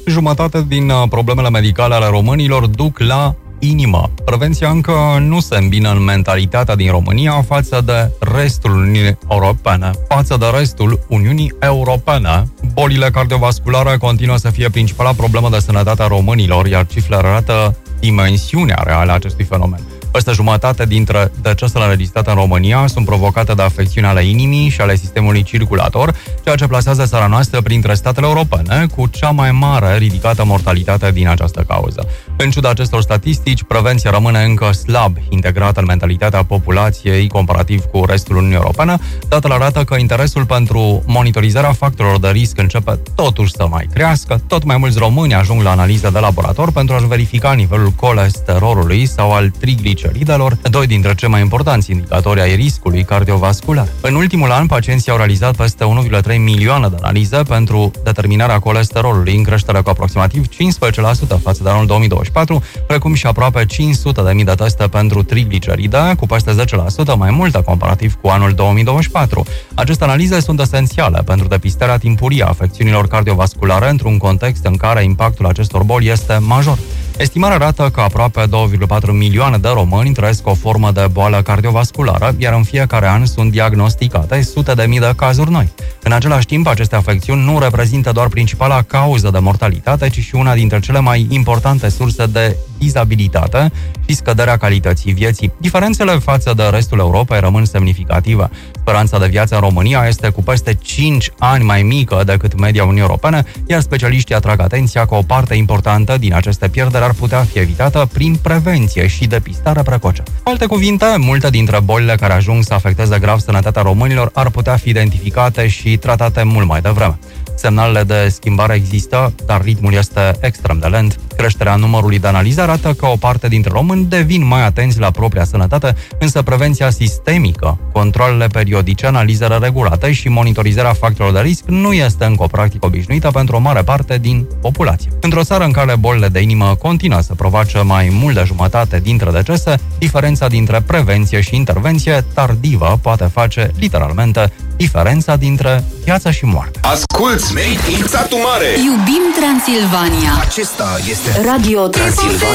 Jumătate din problemele medicale ale românilor duc la inimă. Prevenția încă nu se îmbină în mentalitatea din România față de restul Uniunii Europene. Bolile cardiovasculare continuă să fie principala problemă de sănătate a românilor, iar cifrele arată dimensiunea reală a acestui fenomen. Peste jumătate dintre decesele înregistrate în România sunt provocate de afecțiuni ale inimii și ale sistemului circulator, ceea ce plasează țara noastră printre statele europene cu cea mai mare ridicată mortalitate din această cauză. În ciuda acestor statistici, prevenția rămâne încă slab integrată în mentalitatea populației comparativ cu restul Uniunii Europene. Datele arată că interesul pentru monitorizarea factorilor de risc începe totuși să mai crească. Tot mai mulți români ajung la analize de laborator pentru a-și verifica nivelul colesterolului sau al trigliceridelor, doi dintre cei mai importanți indicatori ai riscului cardiovascular. În ultimul an, pacienții au realizat peste 1,3 milioane de analize pentru determinarea colesterolului, în creștere cu aproximativ 15% față de anul 2024, precum și aproape 500.000 de teste pentru trigliceride, cu peste 10% mai multe comparativ cu anul 2024. Aceste analize sunt esențiale pentru depistarea timpurie a afecțiunilor cardiovasculare într-un context în care impactul acestor boli este major. Estimarea arată că aproape 2,4 milioane de români trăiesc o formă de boală cardiovasculară, iar în fiecare an sunt diagnosticate sute de mii de cazuri noi. În același timp, aceste afecțiuni nu reprezintă doar principala cauză de mortalitate, ci și una dintre cele mai importante surse de dizabilitate și scăderea calității vieții. Diferențele față de restul Europei rămân semnificative. Speranța de viață în România este cu peste 5 ani mai mică decât media Uniunii Europene, iar specialiștii atrag atenția că o parte importantă din aceste pierderi ar putea fi evitată prin prevenție și depistare precoce. Cu alte cuvinte, multe dintre bolile care ajung să afecteze grav sănătatea românilor ar putea fi identificate și tratate mult mai devreme. Semnalele de schimbare există, dar ritmul este extrem de lent. Creșterea numărului de analize arată că o parte dintre români devin mai atenți la propria sănătate, însă prevenția sistemică, controlele periodice, analizele regulate și monitorizarea factorilor de risc nu este încă o practică obișnuită pentru o mare parte din populație. Într-o țară în care bolile de inimă continuă să provoace mai mult de jumătate dintre decese, diferența dintre prevenție și intervenție tardivă poate face, literalmente, diferența dintre viață și moarte. Asculți Made in Satu Mare! Iubim Transilvania! Acesta este Radio Transilvania.